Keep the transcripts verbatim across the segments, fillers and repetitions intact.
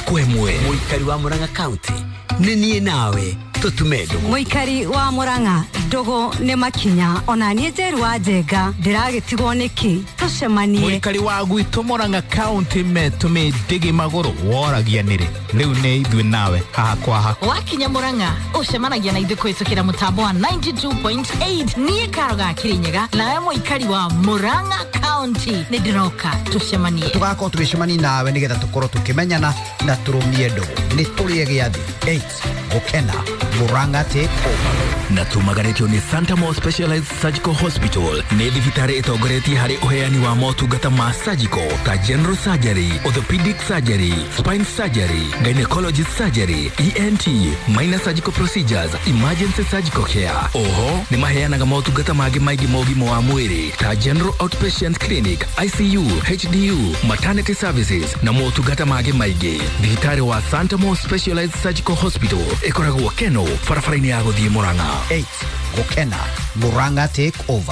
kwemwe muikari wa Murang'a County nenie nawe tutumedo muikari wa Murang'a dogo ne makinya ona nie jeru wa jenga ndiragitigwo niki tucemanie muikari wa gwito Murang'a County metume digi magoro woragia nire riu ne ithu nawe haha kwa haha wakinya Murang'a ucemanagia na ithuko icukira mutambo wa ninety-two point eight nie karoga Kirinyaga nawe muikari wa Murang'a County ne diroka tucemanie tugako tugicemani nawe nigetha tukoro tukimenyana na turumie ndogo ni turie giathi eight okena Murang'a takeover na tumagaretio ni Santa Mo Specialized Surgical Hospital ne thibitari itongoreti hari uheani wa motungata ma surgical ta general surgery, orthopedic surgery, spine surgery, gynecology surgery, E N T, minor surgical procedures, emergency surgical care. Oho ni maheanaga motungata magi maigi mogimo wa mwiri ta general outpatient clinic, I C U, H D U, maternity services na motungata magi maigi. Thibitari wa Santa Mo Specialized Surgical Hospital ikoragwo Keno farafaraini ya guthie Murang'a. eight Gokena Murang'a takeover.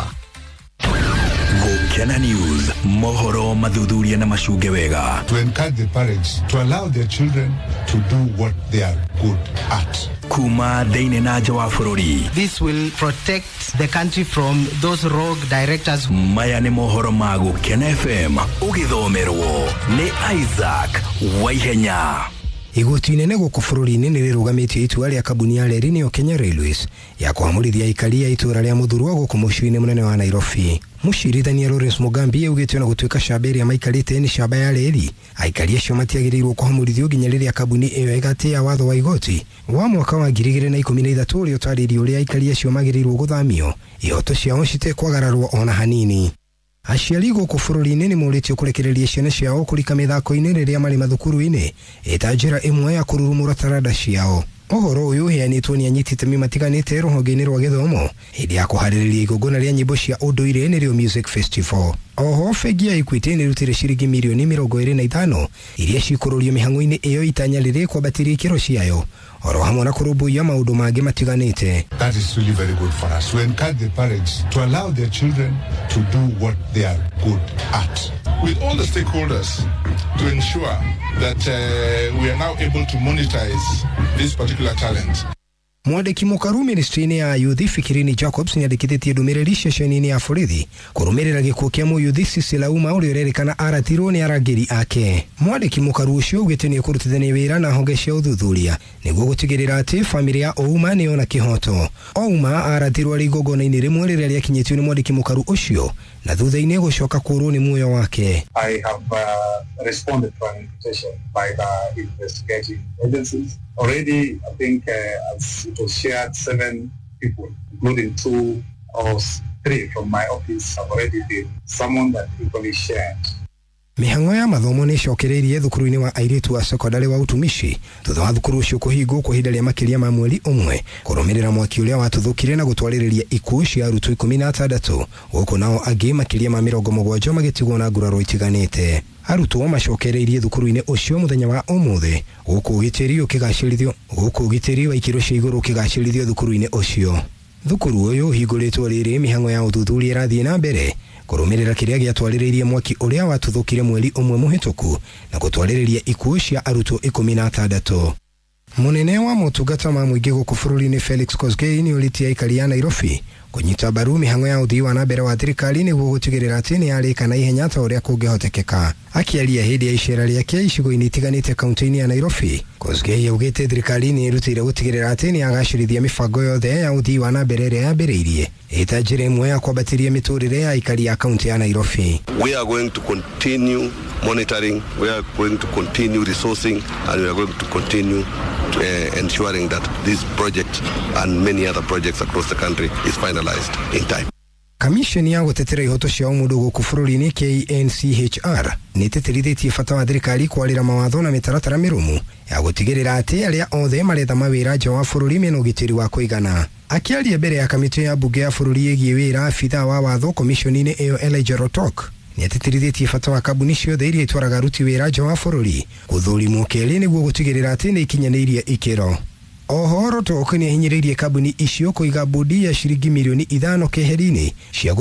Gokena News mohoro mathuthuria na macunge wega to encourage the parents to allow their children to do what they are good at. Kuma deine na jawa furori. This will protect the country from those rogue directors. Maya ne mohoro ma Gokena F M ugithomerwo ni Isaac Waihenya. Igoti inene guku bururi-ini ni rirugamitio itua ria kabuni ya reri niyo Kenya Railways ya kwamurithia aikari ya itura ria muthurwa guku muciĩ-ini munene wa Nairobi. Mucirithania Lawrence Mugambi yaugĩte na gutuĩka camba ĩrĩa maikarĩte ni camba ya reri, aikari acio matiagĩrĩirwo kũhamũrithio nginya rĩrĩa kabuni ĩyo ĩgatĩĩa watho wa igoti wa mwaka wa ngiri igĩrĩ na ikũmi na ithatũ ũrĩa ũtarĩirie ũrĩa aikari acio magĩrĩirwo gũthamio, ihoto ciao citekwagararwo ona hanini. Aciari guku bururi-ini ni mũrĩtio kũrekereria ciana ciao kũrika mĩthako-inĩ rĩrĩa marĩ mathukuru-inĩ ĩta njĩra ĩmwe ya kũrurumũra taranda ciao. Ũhoro ũyũ ũheanĩtwo nĩ anyiti itemi matiganĩte rũhonge-inĩ rwa gĩthomo hĩndĩ ya kũharĩrĩria igongona rĩa nyĩmbo cia ũndũire nĩrĩo Music Festival. Oho bengi ya Equity nĩrutire ciringi mirioni mĩrongo ĩrĩ na ithano iria cikũrũrio mĩhang'o-inĩ ĩyo itanya rĩrĩ kwambatĩria ikĩro ciayo oro hamwe na kũrũmbũiya maũndũ mangĩ matiganĩte. That is really very good for us to encourage the parents to allow their children to do what they are good at. With all the stakeholders to ensure that uh, we are now able to monetize this particular talent. Mwandiki mũkaru ministry-inĩ ya youth Fikirini Jacobs nĩandĩkithĩtie ndũmĩrĩri ceceni-inĩ ya borithi kũrũmĩrĩra gĩkuũ kĩa mũyuthi Cecily Auma ũrĩa ũrerĩkana aratirwo nĩ arangĩri ake. Mwandiki mũkaru ũcio augĩte nĩ ekũrutithania wĩra na honge cia ũthuthuria nĩguo gũtigĩrĩra atĩ famĩlĩ ya Ouma nĩyona kĩhoto. Ouma aratirwo arĩ igongona-inĩ rĩmwe rĩrĩa rĩakinyĩtio nĩ mwandiki mũkaru ũcio na thutha-inĩ gũcoka kũrwo nĩ muoyo wake. I have uh, responded to an invitation by the investigating agencies. Already, I think uh, as it was shared, seven people, including two or three from my office, have already been summoned and equally shared. Mĩhang'o ya mathomo nĩ cokereirie thukuru-inĩ wa airĩtu wa secondary wa Utumishi thutha wa thukuru ũcio kũhingwo kwa ihinda rĩa makĩria ma mweri ũmwe kũrũmĩrĩra mwaki ũrĩa watũthũkire na gũtwarĩrĩria ikuũ cia arutwo ikũmi na atandatũ gũkũ nao angĩ makĩria ma mĩrongo mũgwanja magĩtigwo na nguraro itiganĩte. Arutwo macokereirie thukuru-inĩ ũcio mũthenya wa ũmũthĩ gũkũ ũgitĩri ũkĩgacĩrithio gũkũ ũgitĩri wa ikĩro cia igũrũ ũkĩgacĩrithio thukuru-inĩ ũcio. Thukuru ũyũ hingũrĩtwo rĩrĩ mĩhang'o ya ũthuthuria ĩrathiĩ na mbere kũrũmĩrĩra kĩrĩa gĩatwarĩrĩirie mwaki ũrĩa watũthũkire mweri ũmwe mũhĩtũku na gũtwarĩrĩria ikuũ cia arutwo ikũmi na atandatũ. Munene wa motungata ma mũingĩ gũkũ bũrũri-inĩ Felix Kosgei nĩ ũrĩtie aikari ya Nairobi kũnyita mbaru mĩhang'o ya ũthii wa na mbere wa thirikari nĩguo gũtigĩrĩra atĩ nĩ yarĩka na ihenya ta ũrĩa kũngĩhotekeka. Akĩaria hĩndĩ ya icera rĩake icigo-inĩ itiganĩte kaunti-inĩ ya Nairobi, Kosgei augĩte thirikari nĩ ĩrutĩire gũtigĩrĩra atĩ nĩ yagacĩrithia mĩbango yothe ya ũthii wa na mbere ĩrĩa yambĩrĩirie ĩta njĩra ĩmwe ya kwambatĩria mĩtũrĩre ya aikari ya kaunti ya Nairobi. We are going to continue monitoring, we are going to continue resourcing, and we are going to continue to, uh, ensuring that this project and many other projects across the country is finalized in time. Kamisheni ya gũtetera ihoto cia mũndũ gũkũ bũrũri-inĩ K N C H R nĩ ĩtĩtĩrithĩtie bata wa thirikari kwarĩra mawatho na mĩtaratara mĩrũmu ya gũtigĩrĩra atĩ arĩa othe maretha mawĩra nja wa bũrũri mena ũgitĩri wa kũigana. Akĩaria mbere ya kamĩtĩ ya mbunge ya bũrũri ĩgiĩ wĩra, abithaa wa watho komishoni-inĩ ĩyo Elijah Rotok nĩ atĩtĩrithĩtie bata wa kambuni ciothe iria itwaraga aruti wĩra nja wa bũrũri gũthũrimwo kerĩ nĩguo gũtigĩrĩra atĩ nĩ ikinyanĩirie ikĩro. Oho Rotok nĩ ahinyĩrĩirie kambuni icio kũiga bodi ya ciringi mirioni ithano keheri-inĩ cia